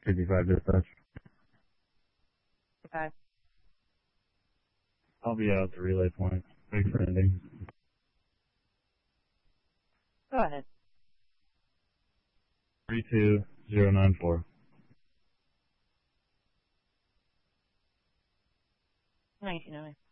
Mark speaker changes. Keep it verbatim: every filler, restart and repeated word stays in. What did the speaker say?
Speaker 1: fifty-five dispatch.
Speaker 2: Okay.
Speaker 1: I'll be out at the relay point. Big for ending.
Speaker 2: Go ahead.
Speaker 1: three two zero nine four.
Speaker 2: nineteen oh.